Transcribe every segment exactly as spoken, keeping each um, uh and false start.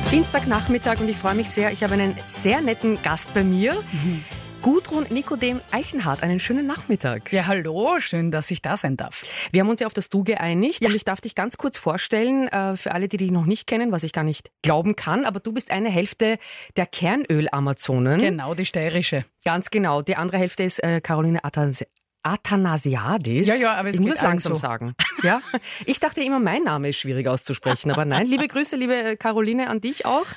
Dienstagnachmittag und ich freue mich sehr. Ich habe einen sehr netten Gast bei mir. Mhm. Gudrun Nikodem Eichenhardt, einen schönen Nachmittag. Ja, hallo, schön, dass ich da sein darf. Wir haben uns ja auf das Du geeinigt ja. und ich darf dich ganz kurz vorstellen, äh, für alle, die dich noch nicht kennen, was ich gar nicht glauben kann, aber du bist eine Hälfte der Kernöl-Amazonen. Genau, die steirische. Ganz genau. Die andere Hälfte ist äh, Caroline Athanasiadis. Athanasiadis. Ja, ja, aber es ich geht muss es langsam so. sagen. Ja? Ich dachte immer, mein Name ist schwierig auszusprechen, aber nein. Liebe Grüße, liebe Caroline, an dich auch.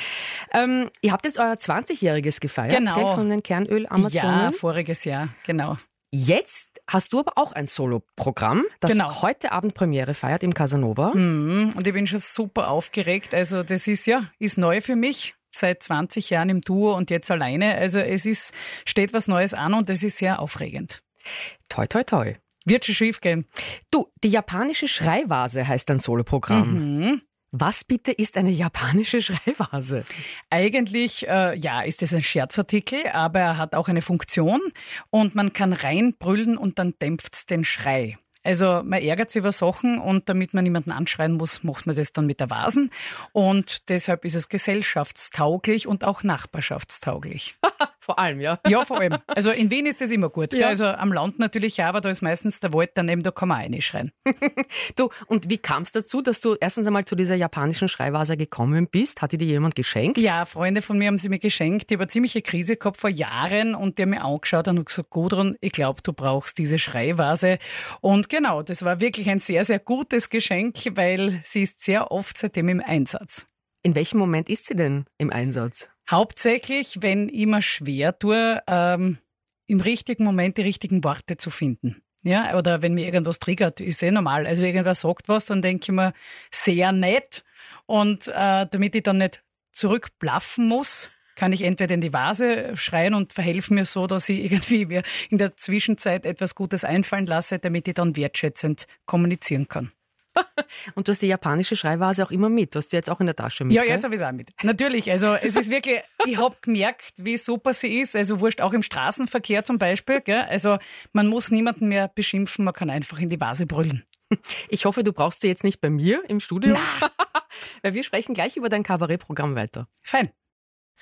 ähm, ihr habt jetzt euer zwanzigjähriges gefeiert, genau. gell, von den Kernöl-Amazonen. Ja, voriges Jahr, genau. Jetzt hast du aber auch ein Solo-Programm, das genau. heute Abend Premiere feiert im Casanova. Mhm. Und ich bin schon super aufgeregt. Also das ist ja ist neu für mich. Seit zwanzig Jahren im Duo und jetzt alleine. Also es ist, steht was Neues an und es ist sehr aufregend. Toi, toi, toi. Wird schon schief gehen. Du, die japanische Schreivase heißt dein Soloprogramm. Mhm. Was bitte ist eine japanische Schreivase? Eigentlich, äh, ja, ist es ein Scherzartikel, aber er hat auch eine Funktion und man kann reinbrüllen und dann dämpft's den Schrei. Also man ärgert sich über Sachen und damit man niemanden anschreien muss, macht man das dann mit der Vasen. Und deshalb ist es gesellschaftstauglich und auch nachbarschaftstauglich. Vor allem, ja? Ja, vor allem. Also in Wien ist das immer gut. Ja. Also am Land natürlich ja, aber da ist meistens der Wald daneben, da kann man reinschreien. Du, und wie kam es dazu, dass du erstens einmal zu dieser japanischen Schreivase gekommen bist? Hat die dir jemand geschenkt? Ja, Freunde von mir haben sie mir geschenkt. Ich habe eine ziemliche Krise gehabt vor Jahren und die haben mir angeschaut und gesagt, Gudrun, ich glaube, du brauchst diese Schreivase. Und genau, das war wirklich ein sehr, sehr gutes Geschenk, weil sie ist sehr oft seitdem im Einsatz. In welchem Moment ist sie denn im Einsatz? Hauptsächlich, wenn ich mir schwer tue, ähm, im richtigen Moment die richtigen Worte zu finden. Ja, oder wenn mir irgendwas triggert, ist eh normal. Also irgendwer sagt was, dann denke ich mir, sehr nett. Und äh, damit ich dann nicht zurückblaffen muss, kann ich entweder in die Vase schreien und verhelfe mir so, dass ich irgendwie mir in der Zwischenzeit etwas Gutes einfallen lasse, damit ich dann wertschätzend kommunizieren kann. Und du hast die japanische Schreivase auch immer mit. Du hast sie jetzt auch in der Tasche mit, Ja, gell? jetzt habe ich es auch mit. Natürlich, also es ist wirklich, ich habe gemerkt, wie super sie ist. Also wurscht, auch im Straßenverkehr zum Beispiel. Gell? Also man muss niemanden mehr beschimpfen, man kann einfach in die Vase brüllen. Ich hoffe, du brauchst sie jetzt nicht bei mir im Studio. Na. Weil wir sprechen gleich über dein Kabarettprogramm weiter. Fein.